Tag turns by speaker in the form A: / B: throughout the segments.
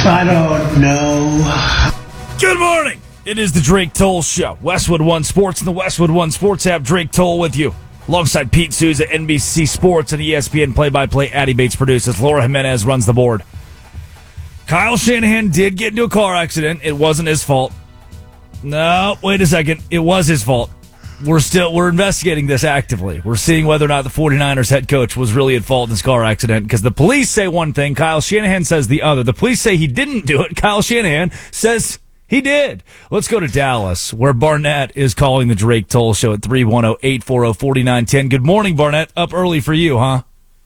A: I don't know.
B: Good morning. It is the Drake Toll Show. Westwood One Sports and the Westwood One Sports app. Drake Toll with you. Alongside Pete Souza, NBC Sports and ESPN play-by-play. Addie Bates produces. Laura Jimenez runs the board. Kyle Shanahan did get into a car accident. It wasn't his fault. No, wait a second. It was his fault. We're investigating this actively. We're seeing whether or not the 49ers head coach was really at fault in this car accident, because the police say one thing, Kyle Shanahan says the other. The police say he didn't do it. Kyle Shanahan says he did. Let's go to Dallas, where Barnett is calling the Drake Toll Show at 310-840-4910. Good morning, Barnett. Up early for you, huh?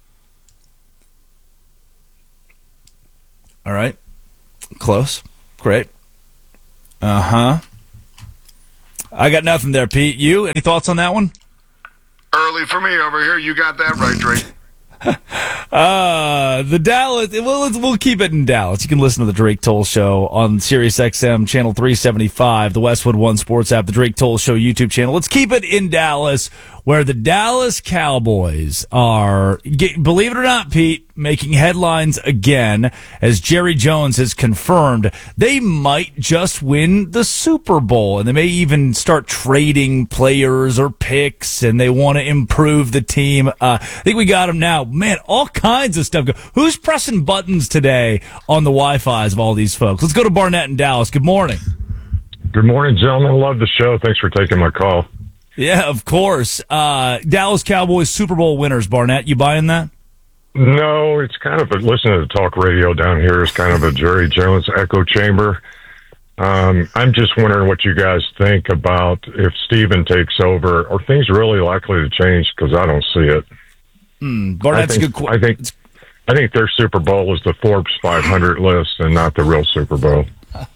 B: All right. Close. Great. Uh-huh. I got nothing there, Pete. You? Any thoughts on that one?
C: Early for me over here. You got that right, Drake.
B: The Dallas, we'll keep it in Dallas. You can listen to the Drake Toll Show on Sirius XM channel 375, the Westwood One Sports app, the Drake Toll Show YouTube channel. Let's keep it in Dallas, where the Dallas Cowboys are, believe it or not, Pete, making headlines again, as Jerry Jones has confirmed they might just win the Super Bowl, and they may even start trading players or picks, and they want to improve the team. I think we got them now. Man, all kinds of stuff. Who's pressing buttons today on the Wi-Fi's of all these folks? Let's go to Barnett in Dallas. Good morning.
D: Good morning, gentlemen. Love the show. Thanks for taking my call.
B: Yeah, of course. Dallas Cowboys Super Bowl winners, Barnett. You buying that?
D: No, it's kind of listening to talk radio down here is kind of a Jerry Jones echo chamber. I'm just wondering what you guys think about if Steven takes over. Are things really likely to change? Because I don't see it.
B: Barnett's a good question.
D: I think their Super Bowl is the Forbes 500 list and not the real Super Bowl.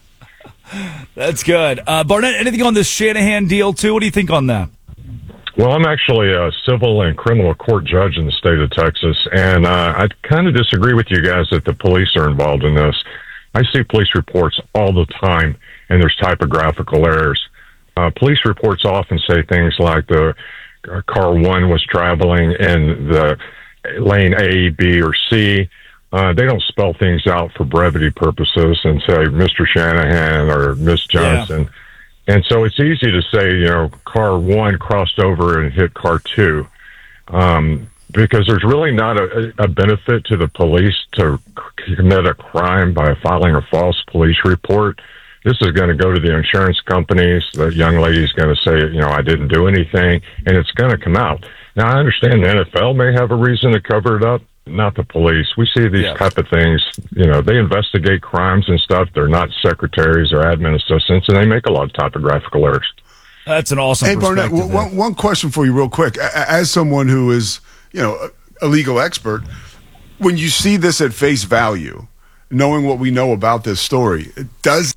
B: That's good. Barnett, anything on this Shanahan deal, too? What do you think on that?
D: Well, I'm actually a civil and criminal court judge in the state of Texas, and I kind of disagree with you guys that the police are involved in this. I see police reports all the time, and there's typographical errors. Police reports often say things like the car 1 was traveling in the lane A, B, or C. They don't spell things out for brevity purposes and say Mr. Shanahan or Miss Johnson. Yeah. And so it's easy to say, car 1 crossed over and hit car 2, because there's really not a benefit to the police to commit a crime by filing a false police report. This is going to go to the insurance companies. The young lady's going to say, I didn't do anything, and it's going to come out. Now, I understand the NFL may have a reason to cover it up, not the police. We see these type of things, they investigate crimes and stuff. They're not secretaries or admin assistants, and they make a lot of typographical errors.
B: That's an awesome perspective.
E: Hey, Barnett, one question for you real quick. As someone who is, a legal expert, when you see this at face value, knowing what we know about this story, does...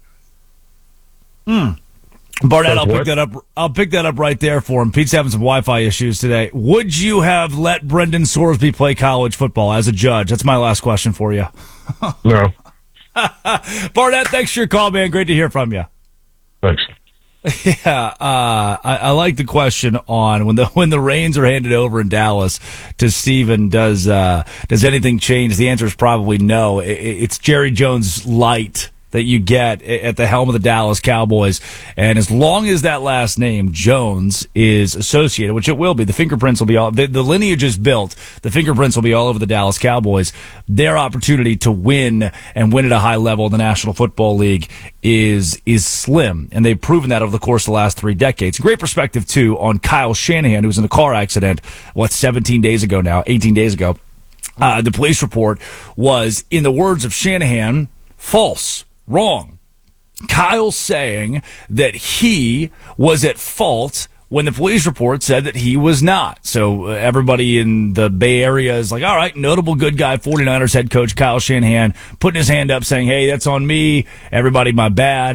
B: Barnett, I'll pick that up right there for him. Pete's having some Wi-Fi issues today. Would you have let Brendan Sorsby play college football as a judge? That's my last question for you.
D: No.
B: Barnett, thanks for your call, man. Great to hear from you.
D: Thanks.
B: Yeah, I like the question on when the reins are handed over in Dallas to Steven, does anything change? The answer is probably no. It's Jerry Jones light that you get at the helm of the Dallas Cowboys. And as long as that last name, Jones, is associated, which it will be, the fingerprints will be all, the lineage is built, the fingerprints will be all over the Dallas Cowboys. Their opportunity to win and win at a high level in the National Football League is slim. And they've proven that over the course of the last 3 decades. Great perspective, too, on Kyle Shanahan, who was in a car accident, 18 days ago. The police report was, in the words of Shanahan, false. Wrong. Kyle saying that he was at fault when the police report said that he was not. So everybody in the Bay Area is like, all right, notable good guy, 49ers head coach Kyle Shanahan, putting his hand up saying, hey, that's on me. Everybody, my bad.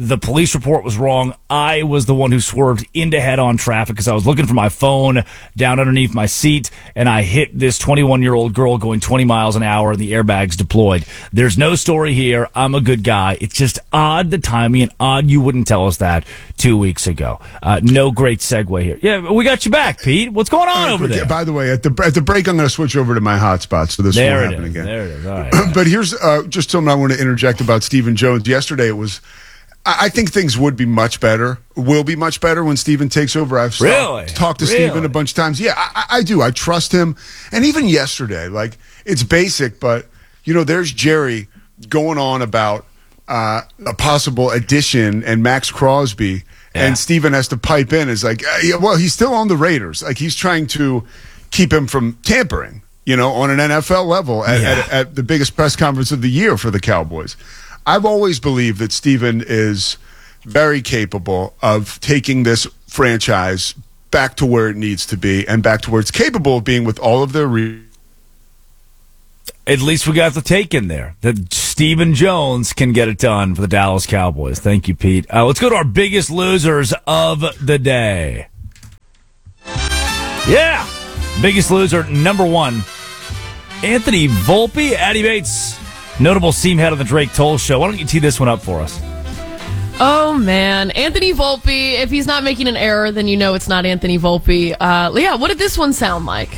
B: The police report was wrong. I was the one who swerved into head-on traffic because I was looking for my phone down underneath my seat, and I hit this 21-year-old girl going 20 miles an hour, and the airbags deployed. There's no story here. I'm a good guy. It's just odd, the timing, and odd you wouldn't tell us that 2 weeks ago. No great segue here. Yeah, we got you back, Pete. What's going on over there?
E: By the way, at the break, I'm going to switch over to my hotspot, so this won't happen again.
B: There it is. All right.
E: But here's just something I want to interject about Stephen Jones. Yesterday, it was... I think things will be much better when Stephen takes over. I've talked to Stephen a bunch of times. Yeah, I do. I trust him. And even yesterday, like, it's basic, but, there's Jerry going on about a possible addition and Max Crosby, and Stephen has to pipe in. It's like, well, he's still on the Raiders. Like, he's trying to keep him from tampering, on an NFL level at the biggest press conference of the year for the Cowboys. I've always believed that Stephen is very capable of taking this franchise back to where it needs to be and back to where it's capable of being with all of their
B: At least we got the take in there that Stephen Jones can get it done for the Dallas Cowboys. Thank you, Pete. Let's go to our biggest losers of the day. Yeah. Biggest loser, number one, Anthony Volpe. Addie Bates, notable seam head on the Drake Toll Show. Why don't you tee this one up for us?
F: Oh, man. Anthony Volpe, if he's not making an error, then you know it's not Anthony Volpe. Yeah, what did this one sound like?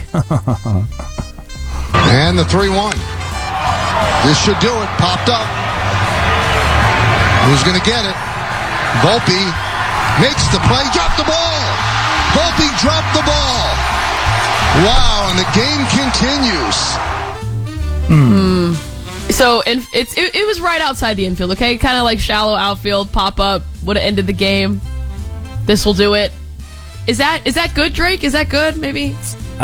G: And the 3-1. This should do it. Popped up. Who's going to get it? Volpe makes the play. Dropped the ball. Volpe dropped the ball. Wow, and the game continues.
F: So it was right outside the infield, okay? Kind of like shallow outfield, pop up, would have ended the game. This will do it. Is that good, Drake? Is that good, maybe?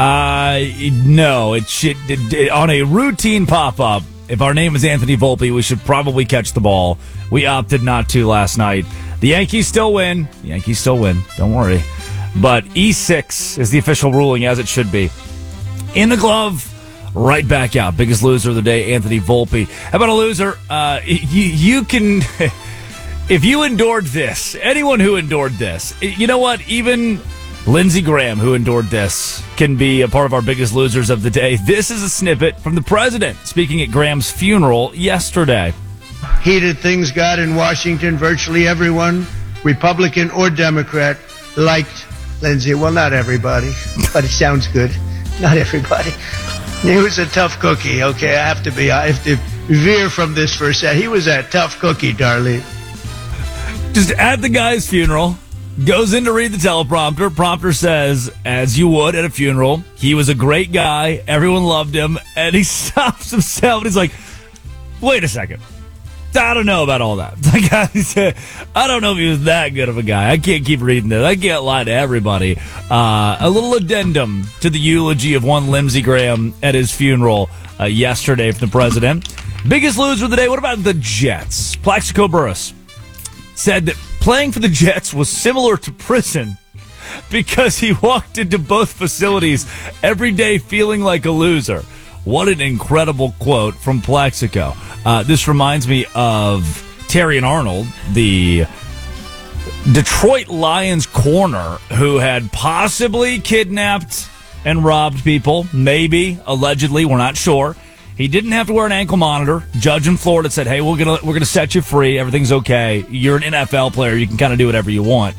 B: No. It should on a routine pop-up, if our name is Anthony Volpe, we should probably catch the ball. We opted not to last night. The Yankees still win. Don't worry. But E6 is the official ruling, as it should be. In the glove, right back out. Biggest loser of the day, Anthony Volpe. How about a loser? You can... If you endured this, anyone who endured this, you know what? Even Lindsey Graham, who endured this, can be a part of our biggest losers of the day. This is a snippet from the president speaking at Graham's funeral yesterday.
A: Heated things got in Washington. Virtually everyone, Republican or Democrat, liked Lindsey. Well, not everybody, but it sounds good. Not everybody. He was a tough cookie, okay? I have to veer from this for a second. He was a tough cookie, darling.
B: Just at the guy's funeral, goes in to read the teleprompter. Prompter says, as you would at a funeral, he was a great guy. Everyone loved him. And he stops himself and he's like, wait a second. I don't know about all that. Like I don't know if he was that good of a guy. I can't keep reading this. I can't lie to everybody. A little addendum to the eulogy of one Lindsey Graham at his funeral yesterday from the president. Biggest loser of the day, what about the Jets? Plaxico Burress said that playing for the Jets was similar to prison because he walked into both facilities every day feeling like a loser. What an incredible quote from Plaxico. This reminds me of Terrion Arnold, the Detroit Lions corner who had possibly kidnapped and robbed people. Maybe, allegedly, we're not sure. He didn't have to wear an ankle monitor. Judge in Florida said, hey, we're gonna set you free. Everything's okay. You're an NFL player. You can kind of do whatever you want.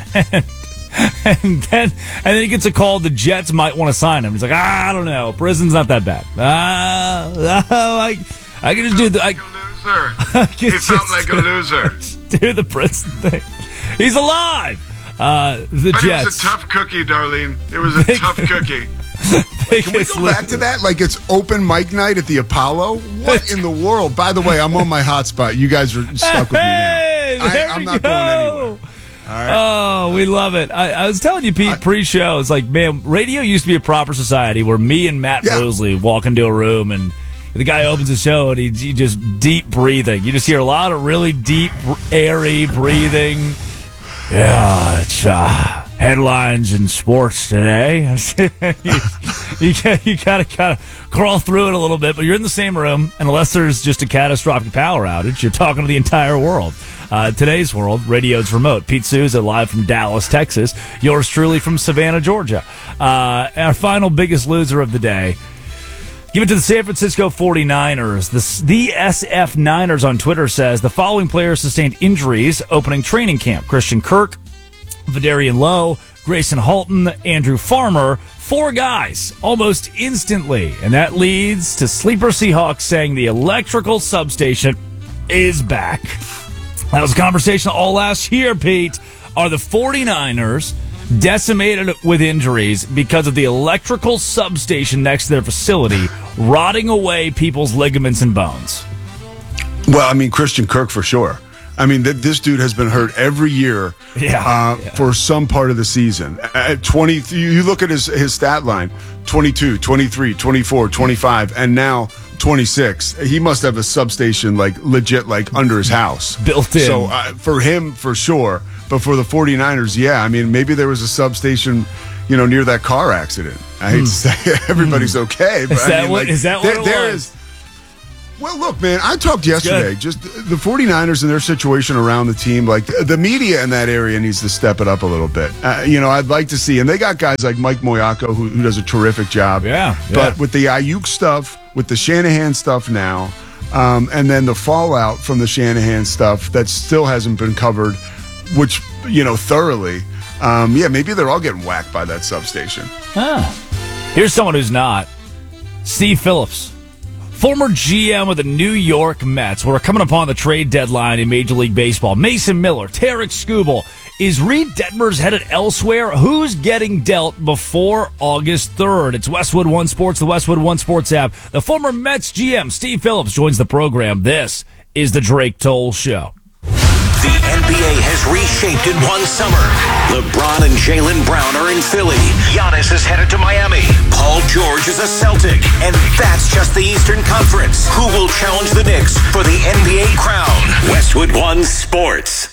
B: And then he gets a call. The Jets might want to sign him. He's like, I don't know. Prison's not that bad. I can just do the.
C: He felt like a loser.
B: Do the prison thing. He's alive. The
C: but
B: Jets.
C: It was a tough cookie, Darlene. It was a tough cookie.
E: Can we go back to that? Like it's open mic night at the Apollo? What in the world? By the way, I'm on my hotspot. You guys are stuck with me now. I'm not going anywhere. All right.
B: Oh, we love it. I was telling you, Pete, pre-show, it's like, man, radio used to be a proper society where me and Matt Mosley walk into a room and the guy opens the show and he just deep breathing. You just hear a lot of really deep, airy breathing. Yeah, it's headlines in sports today. you gotta crawl through it a little bit, but you're in the same room, and unless there's just a catastrophic power outage, you're talking to the entire world. Today's world, radio's remote. Pete Souza live from Dallas, Texas. Yours truly from Savannah, Georgia. Our final biggest loser of the day. Give it to the San Francisco 49ers. The SF Niners on Twitter says the following players sustained injuries opening training camp. Christian Kirk, Vidarian Lowe, Grayson Halton, Andrew Farmer. 4 guys almost instantly. And that leads to Sleeper Seahawks saying the electrical substation is back. That was a conversation all last year, Pete. Are the 49ers decimated with injuries because of the electrical substation next to their facility rotting away people's ligaments and bones?
E: Well, I mean, Christian Kirk for sure. I mean, this dude has been hurt every year for some part of the season. At 20, you look at his stat line, 22, 23, 24, 25, and now 26. He must have a substation, like, legit, like, under his house.
B: Built in.
E: So, for him, for sure. But for the 49ers, yeah, I mean, maybe there was a substation, near that car accident. I hate to say everybody's okay. But
B: is that what it was?
E: Well, look, man, I talked yesterday. Just the 49ers and their situation around the team. Like, the media in that area needs to step it up a little bit. I'd like to see. And they got guys like Mike Moyako, who does a terrific job.
B: Yeah.
E: But with the Ayuk stuff, with the Shanahan stuff now, and then the fallout from the Shanahan stuff that still hasn't been covered, which, thoroughly, maybe they're all getting whacked by that substation.
B: Here's someone who's not. Steve Phillips, former GM of the New York Mets. We're coming upon the trade deadline in Major League Baseball. Mason Miller, Tarek Skubal. Is Reed Detmers headed elsewhere? Who's getting dealt before August 3rd? It's Westwood One Sports, the Westwood One Sports app. The former Mets GM, Steve Phillips, joins the program. This is the Drake Toll Show.
H: The NBA has reshaped in one summer. LeBron and Jaylen Brown are in Philly. Giannis is headed to Miami. Paul George is a Celtic. And that's just the Eastern Conference. Who will challenge the Knicks for the NBA crown? Westwood One Sports.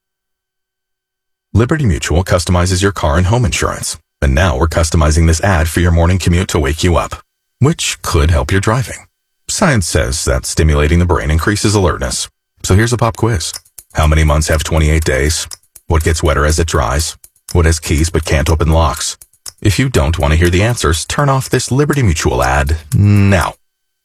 I: Liberty Mutual customizes your car and home insurance. And now we're customizing this ad for your morning commute to wake you up, which could help your driving. Science says that stimulating the brain increases alertness. So here's a pop quiz. How many months have 28 days? What gets wetter as it dries? What has keys but can't open locks? If you don't want to hear the answers, turn off this Liberty Mutual ad now.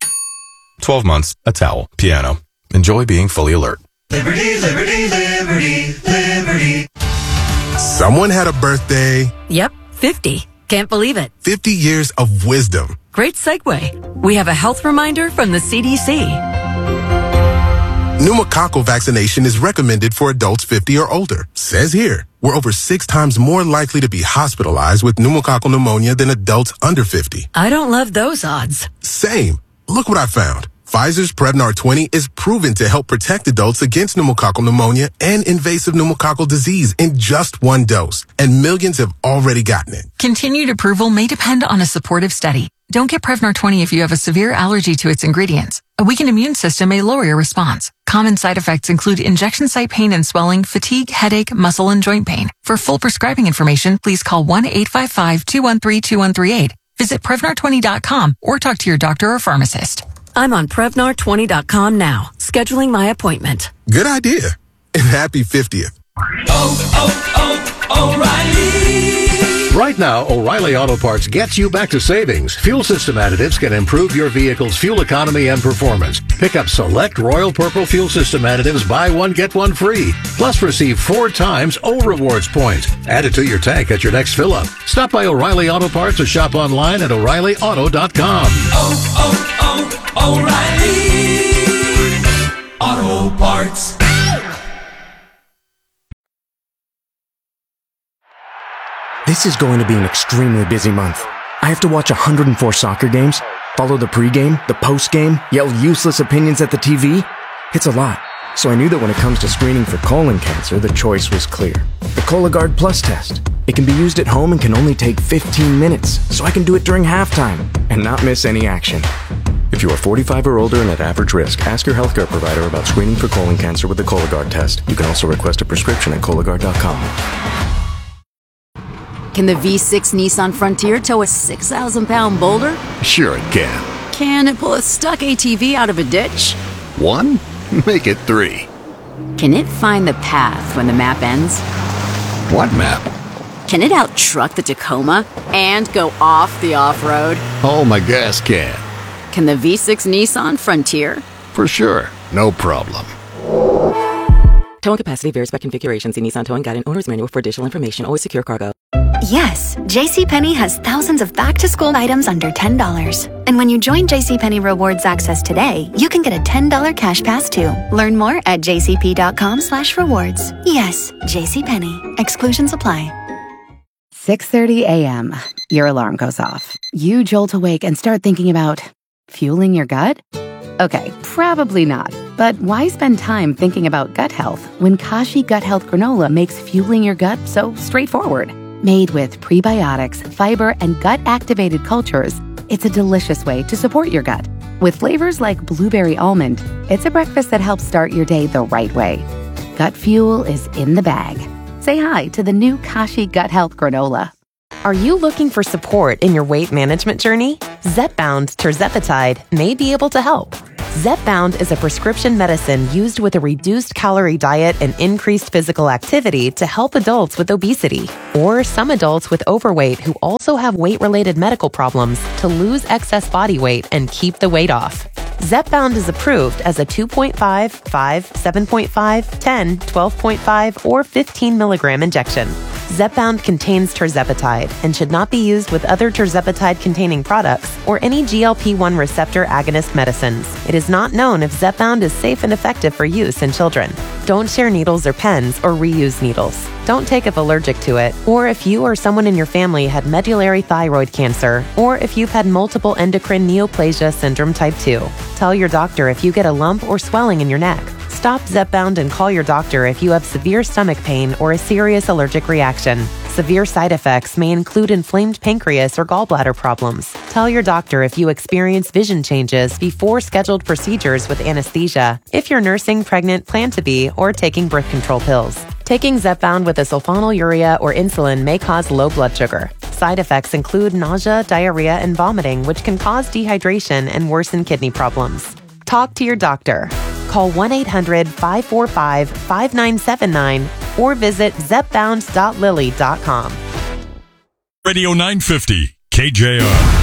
I: 12 months, a towel, piano. Enjoy being fully alert.
J: Liberty, liberty, liberty, liberty.
K: Someone had a birthday.
L: Yep, 50. Can't believe it.
K: 50 years of wisdom.
L: Great segue. We have a health reminder from the CDC.
K: Pneumococcal vaccination is recommended for adults 50 or older. Says here, we're over 6 times more likely to be hospitalized with pneumococcal pneumonia than adults under 50.
L: I don't love those odds.
K: Same. Look what I found. Pfizer's Prevnar 20 is proven to help protect adults against pneumococcal pneumonia and invasive pneumococcal disease in just 1 dose. And millions have already gotten it.
M: Continued approval may depend on a supportive study. Don't get Prevnar 20 if you have a severe allergy to its ingredients. A weakened immune system may lower your response. Common side effects include injection site pain and swelling, fatigue, headache, muscle, and joint pain. For full prescribing information, please call 1-855-213-2138. Visit Prevnar20.com or talk to your doctor or pharmacist.
L: I'm on Prevnar20.com now, scheduling my appointment.
K: Good idea. And happy 50th.
J: O'Reilly.
N: Right now, O'Reilly Auto Parts gets you back to savings. Fuel system additives can improve your vehicle's fuel economy and performance. Pick up select Royal Purple fuel system additives, buy one, get one free. Plus receive 4 times O Rewards points. Add it to your tank at your next fill-up. Stop by O'Reilly Auto Parts or shop online at O'ReillyAuto.com.
J: O'Reilly Auto Parts.
O: This is going to be an extremely busy month. I have to watch 104 soccer games, follow the pregame, the postgame, yell useless opinions at the TV. It's a lot. So I knew that when it comes to screening for colon cancer, the choice was clear. The Cologuard Plus test. It can be used at home and can only take 15 minutes, so I can do it during halftime and not miss any action. If you are 45 or older and at average risk, ask your healthcare provider about screening for colon cancer with the Cologuard test. You can also request a prescription at Cologuard.com.
P: Can the V6 Nissan Frontier tow a 6,000-pound boulder?
Q: Sure it can.
P: Can it pull a stuck ATV out of a ditch?
Q: 1? Make it 3.
P: Can it find the path when the map ends?
Q: What map?
P: Can it out-truck the Tacoma and go off the off-road?
Q: Oh, my gas can.
P: Can the V6 Nissan Frontier?
Q: For sure. No problem.
R: Towing capacity varies by configuration. See Nissan Towing Guide and Owner's Manual for additional information. Always secure cargo.
S: Yes, JCPenney has thousands of back-to-school items under $10. And when you join JCPenney Rewards Access today, you can get a $10 cash pass too. Learn more at jcp.com/rewards. Yes, JCPenney. Exclusions apply.
T: 6:30 a.m. Your alarm goes off. You jolt awake and start thinking about fueling your gut? Okay, probably not. But why spend time thinking about gut health when Kashi Gut Health Granola makes fueling your gut so straightforward? Made with prebiotics, fiber, and gut-activated cultures, it's a delicious way to support your gut. With flavors like blueberry almond, it's a breakfast that helps start your day the right way. Gut fuel is in the bag. Say hi to the new Kashi Gut Health Granola.
U: Are you looking for support in your weight management journey? Zepbound tirzepatide may be able to help. Zepbound is a prescription medicine used with a reduced calorie diet and increased physical activity to help adults with obesity or some adults with overweight who also have weight-related medical problems to lose excess body weight and keep the weight off. Zepbound is approved as a 2.5, 5, 7.5, 10, 12.5, or 15 milligram injection. Zepbound contains tirzepatide and should not be used with other tirzepatide-containing products or any GLP-1 receptor agonist medicines. It is not known if Zepbound is safe and effective for use in children. Don't share needles or pens or reuse needles. Don't take if allergic to it, or if you or someone in your family had medullary thyroid cancer, or if you've had multiple endocrine neoplasia syndrome type 2. Tell your doctor if you get a lump or swelling in your neck. Stop Zepbound and call your doctor if you have severe stomach pain or a serious allergic reaction. Severe side effects may include inflamed pancreas or gallbladder problems. Tell your doctor if you experience vision changes before scheduled procedures with anesthesia, if you're nursing, pregnant, plan to be, or taking birth control pills. Taking Zepbound with a sulfonylurea or insulin may cause low blood sugar. Side effects include nausea, diarrhea, and vomiting, which can cause dehydration and worsen kidney problems. Talk to your doctor. Call 1-800-545-5979 or visit zepbound.lilly.com.
V: Radio 950, KJR.